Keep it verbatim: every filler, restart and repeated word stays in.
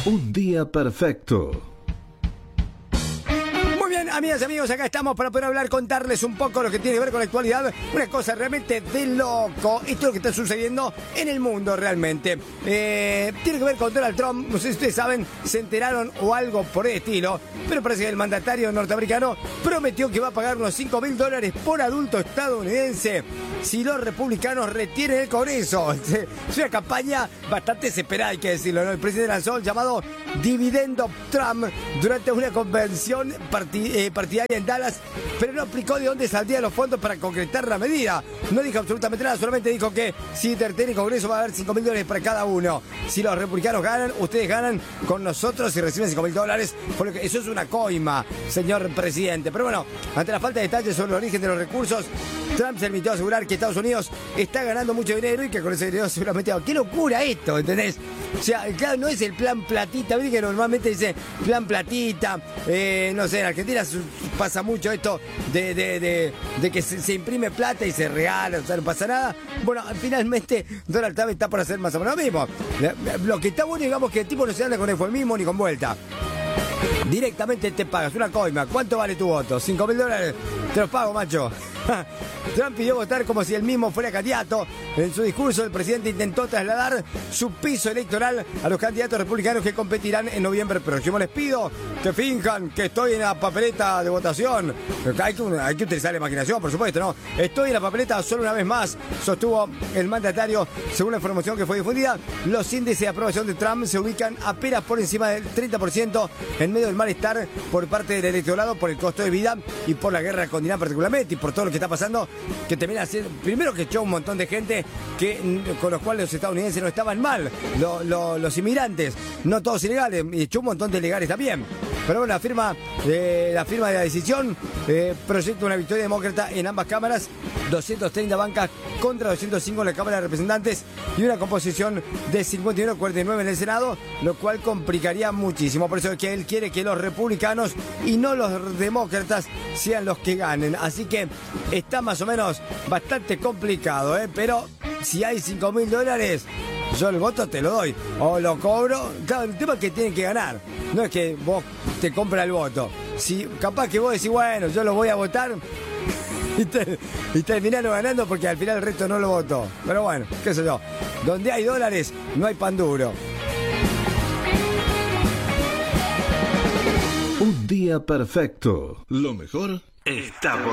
Un día perfecto. Muy bien, amigas y amigos, acá estamos para poder hablar, contarles un poco lo que tiene que ver con la actualidad. Una cosa realmente de loco. Esto es lo que está sucediendo en el mundo realmente. Eh, tiene que ver con Donald Trump. No sé si ustedes saben, se enteraron o algo por el estilo. Pero parece que el mandatario norteamericano prometió que va a pagar unos cinco mil dólares por adulto estadounidense si los republicanos retienen el Congreso. Es una campaña bastante desesperada, hay que decirlo, ¿no? El presidente lanzó el llamado Dividendo Trump durante una convención partid eh, partidaria en Dallas, pero no explicó de dónde saldrían los fondos para concretar la medida. No dijo absolutamente nada, solamente dijo que si retiene el Congreso va a haber cinco mil dólares para cada uno. Si los republicanos ganan, ustedes ganan con nosotros y reciben cinco mil dólares. Porque eso es una coima, señor presidente. Pero bueno, ante la falta de detalles sobre el origen de los recursos, Trump se limitó a asegurar que Estados Unidos está ganando mucho dinero y que con ese dinero seguramente... ¡Qué locura esto! ¿Entendés? O sea, claro, no es el plan platita. Viste que normalmente dice plan platita. Eh, no sé, en Argentina pasa mucho esto de, de, de, de que se, se imprime plata y se regala, o sea, no pasa nada. Bueno, finalmente Donald Trump está por hacer más o menos lo mismo. Lo que está bueno, digamos, que el tipo no se anda con eufemismo ni con vuelta. Directamente te pagas una coima. ¿Cuánto vale tu voto? ¿Cinco mil dólares? Te los pago, macho. Trump pidió votar como si él mismo fuera candidato. En su discurso, el presidente intentó trasladar su piso electoral a los candidatos republicanos que competirán en noviembre próximo. Les pido que finjan que estoy en la papeleta de votación. Hay que, hay que utilizar la imaginación, por supuesto, ¿no? Estoy en la papeleta solo una vez más, sostuvo el mandatario. Según la información que fue difundida, los índices de aprobación de Trump se ubican apenas por encima del treinta por ciento, en medio del malestar por parte del electorado por el costo de vida y por la guerra con Irán particularmente, y por todo lo que está pasando, que termina siendo, primero que echó un montón de gente que, con los cuales los estadounidenses no estaban mal, lo, lo, los inmigrantes, no todos ilegales, y echó un montón de ilegales también. Pero bueno, la firma, eh, la firma de la decisión eh, proyecta una victoria demócrata en ambas cámaras, doscientas treinta bancas contra doscientos cinco en la Cámara de Representantes y una composición de cincuenta y uno a cuarenta y nueve en el Senado, lo cual complicaría muchísimo. Por eso es que él quiere que los republicanos y no los demócratas sean los que ganen. Así que está más o menos bastante complicado, ¿eh? Pero si hay cinco mil dólares, yo el voto te lo doy. O lo cobro. Claro, el tema es que tienen que ganar. No es que vos te compras el voto. Si capaz que vos decís, bueno, yo lo voy a votar y, te, y terminaron ganando porque al final el resto no lo votó. Pero bueno, qué sé yo. Donde hay dólares, no hay pan duro. Un día perfecto. Lo mejor está por